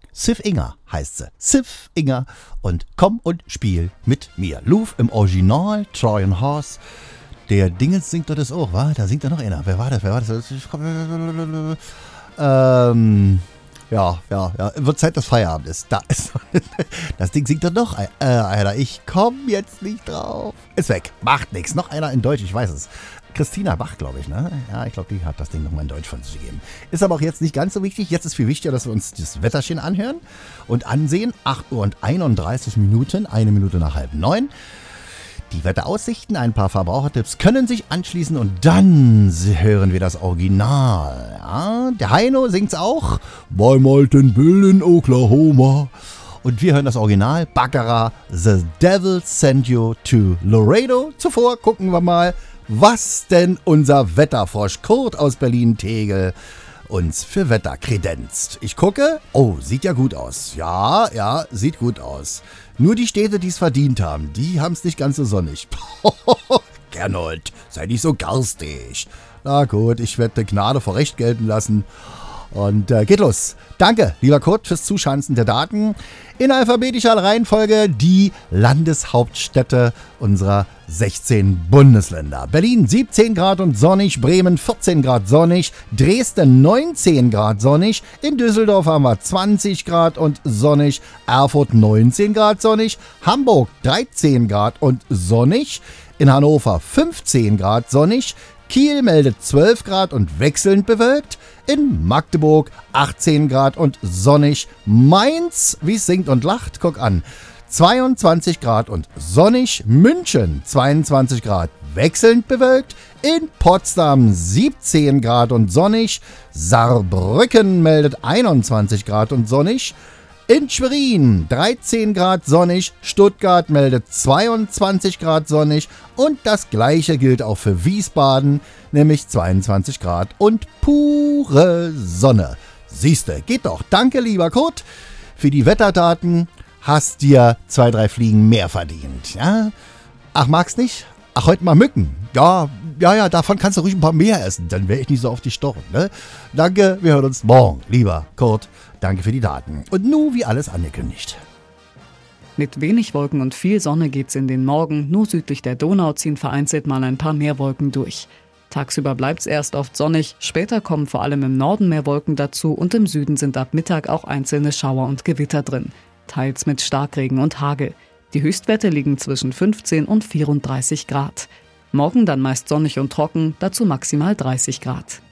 Sif Inger heißt sie. Sif Inger. Und komm und spiel mit mir. Louvre im Original, Trojan Horse. Der Dingens singt doch das auch, wa? Da singt doch noch einer. Wer war das? Ja. Wird Zeit, dass Feierabend ist. Da ist das Ding singt doch noch einer. Ich komm jetzt nicht drauf. Ist weg. Macht nichts. Noch einer in Deutsch, ich weiß es. Christina Bach, glaube ich, ne? Ja, ich glaube, die hat das Ding nochmal in Deutsch von sich gegeben. Ist aber auch jetzt nicht ganz so wichtig. Jetzt ist viel wichtiger, dass wir uns das Wetterchen anhören und ansehen. 8 Uhr und 31 Minuten, 1 Minute nach 8:30. Die Wetteraussichten, ein paar Verbrauchertipps können sich anschließen und dann hören wir das Original. Ja, der Heino singt's auch. Beim alten Bill in Oklahoma. Und wir hören das Original. Baccarat, The Devil Sent You to Laredo. Zuvor gucken wir mal, was denn unser Wetterfrosch Kurt aus Berlin-Tegel uns für Wetter kredenzt. Ich gucke, oh, sieht ja gut aus. Ja, sieht gut aus. Nur die Städte, die es verdient haben, die haben es nicht ganz so sonnig. Gernot, sei nicht so garstig. Na gut, ich werde Gnade vor Recht gelten lassen. Und geht los. Danke, lieber Kurt, fürs Zuschanzen der Daten. In alphabetischer Reihenfolge die Landeshauptstädte unserer 16 Bundesländer. Berlin 17 Grad und sonnig, Bremen 14 Grad sonnig, Dresden 19 Grad sonnig, in Düsseldorf haben wir 20 Grad und sonnig, Erfurt 19 Grad sonnig, Hamburg 13 Grad und sonnig, in Hannover 15 Grad sonnig, Kiel meldet 12 Grad und wechselnd bewölkt. In Magdeburg 18 Grad und sonnig. Mainz, wie es singt und lacht, guck an, 22 Grad und sonnig. München 22 Grad, wechselnd bewölkt. In Potsdam 17 Grad und sonnig. Saarbrücken meldet 21 Grad und sonnig. In Schwerin 13 Grad sonnig, Stuttgart meldet 22 Grad sonnig und das gleiche gilt auch für Wiesbaden, nämlich 22 Grad und pure Sonne. Siehste, geht doch. Danke, lieber Kurt, für die Wetterdaten. Hast dir 2, 3 Fliegen mehr verdient. Ja? Ach, magst nicht? Ach, heute mal Mücken. Ja, davon kannst du ruhig ein paar mehr essen, dann wäre ich nicht so auf die Stochen. Ne? Danke, wir hören uns morgen, lieber Kurt. Danke für die Daten. Und nun wie alles angekündigt. Mit wenig Wolken und viel Sonne geht's in den Morgen. Nur südlich der Donau ziehen vereinzelt mal ein paar mehr Wolken durch. Tagsüber bleibt's erst oft sonnig, später kommen vor allem im Norden mehr Wolken dazu und im Süden sind ab Mittag auch einzelne Schauer und Gewitter drin. Teils mit Starkregen und Hagel. Die Höchstwerte liegen zwischen 15 und 34 Grad. Morgen dann meist sonnig und trocken, dazu maximal 30 Grad.